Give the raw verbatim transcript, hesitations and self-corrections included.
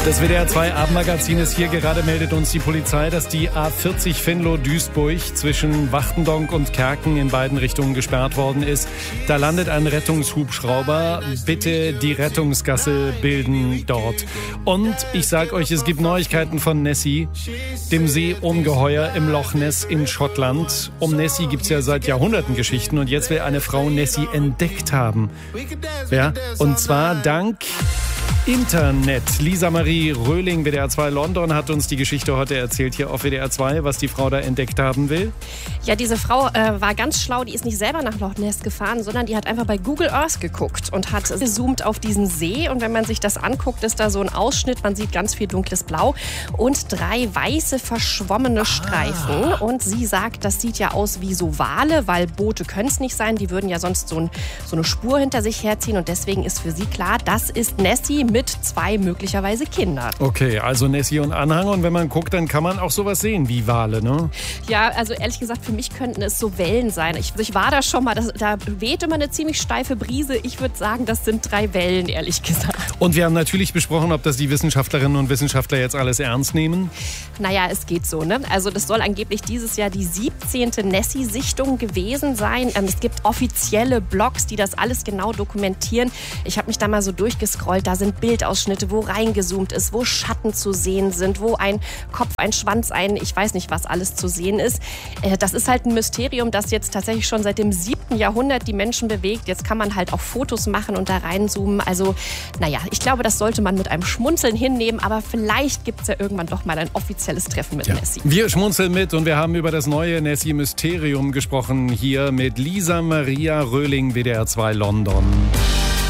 Das W D R zwei Abendmagazin ist hier. Gerade meldet uns die Polizei, dass die A vierzig Venlo-Duisburg zwischen Wachtendonk und Kerken in beiden Richtungen gesperrt worden ist. Da landet ein Rettungshubschrauber. Bitte die Rettungsgasse bilden dort. Und ich sag euch, es gibt Neuigkeiten von Nessie, dem Seeungeheuer im Loch Ness in Schottland. Um Nessie gibt's ja seit Jahrhunderten Geschichten und jetzt will eine Frau Nessie entdeckt haben. Ja, und zwar dank Internet. Lisa Marie Röhling, W D R zwei London, hat uns die Geschichte heute erzählt hier auf W D R zwei, was die Frau da entdeckt haben will. Ja, diese Frau äh, war ganz schlau. Die ist nicht selber nach Loch Ness gefahren, sondern die hat einfach bei Google Earth geguckt und hat gezoomt auf diesen See. Und wenn man sich das anguckt, ist da so ein Ausschnitt. Man sieht ganz viel dunkles Blau und drei weiße verschwommene Streifen. Ah. Und sie sagt, das sieht ja aus wie so Wale, weil Boote können es nicht sein. Die würden ja sonst so, ein, so eine Spur hinter sich herziehen. Und deswegen ist für sie klar, das ist Nessie mit zwei möglicherweise Kindern. Okay, also Nessie und Anhang. Und wenn man guckt, dann kann man auch sowas sehen wie Wale, ne? Ja, also ehrlich gesagt, für mich könnten es so Wellen sein. Ich, ich war da schon mal, das, da weht immer eine ziemlich steife Brise. Ich würde sagen, das sind drei Wellen, ehrlich gesagt. Und wir haben natürlich besprochen, ob das die Wissenschaftlerinnen und Wissenschaftler jetzt alles ernst nehmen. Naja, es geht so, ne? Also das soll angeblich dieses Jahr die siebzehnte Nessie-Sichtung gewesen sein. Ähm, es gibt offizielle Blogs, die das alles genau dokumentieren. Ich habe mich da mal so durchgescrollt. Da sind Bildausschnitte, wo reingezoomt ist, wo Schatten zu sehen sind, wo ein Kopf, ein Schwanz, ein, ich weiß nicht, was alles zu sehen ist. Äh, das ist halt ein Mysterium, das jetzt tatsächlich schon seit dem siebten Jahrhundert die Menschen bewegt. Jetzt kann man halt auch Fotos machen und da reinzoomen. Also, naja, ich glaube, das sollte man mit einem Schmunzeln hinnehmen, aber vielleicht gibt es ja irgendwann doch mal ein offizielles Treffen mit ja. Nessie. Wir schmunzeln mit und wir haben über das neue Nessie-Mysterium gesprochen, hier mit Lisa Maria Röhling, W D R zwei London.